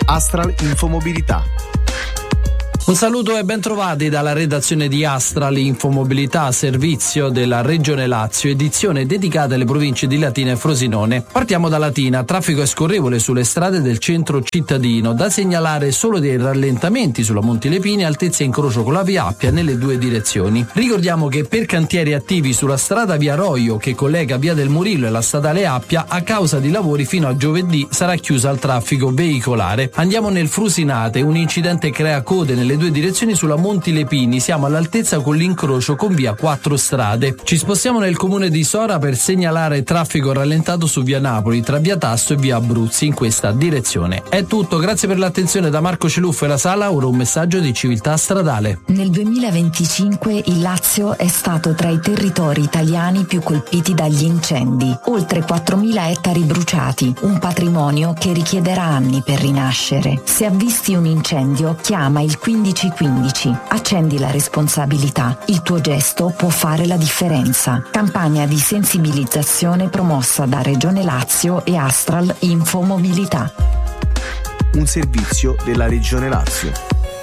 Astral Infomobilità. Un saluto e ben trovati dalla redazione di Astral Infomobilità, servizio della Regione Lazio, edizione dedicata alle province di Latina e Frosinone. Partiamo da Latina, traffico è scorrevole sulle strade del centro cittadino, da segnalare solo dei rallentamenti sulla Monti Lepini, altezza incrocio con la via Appia nelle due direzioni. Ricordiamo che per cantieri attivi sulla strada via Roio che collega via del Murillo e la statale Appia, a causa di lavori fino a giovedì sarà chiusa al traffico veicolare. Andiamo nel Frusinate, un incidente crea code nelle due direzioni sulla Monti Lepini, siamo all'altezza con l'incrocio con via Quattro Strade. Ci spostiamo nel comune di Sora per segnalare traffico rallentato su via Napoli tra via Tasso e via Abruzzi in questa direzione. È tutto, grazie per l'attenzione da Marco Celuffo e la Sala, ora un messaggio di civiltà stradale. Nel 2025 il Lazio è stato tra i territori italiani più colpiti dagli incendi, oltre 4.000 ettari bruciati, un patrimonio che richiederà anni per rinascere. Se avvisti un incendio, chiama il 1515, accendi la responsabilità, il tuo gesto può fare la differenza. Campagna di sensibilizzazione promossa da Regione Lazio e Astral Infomobilità. Un servizio della Regione Lazio.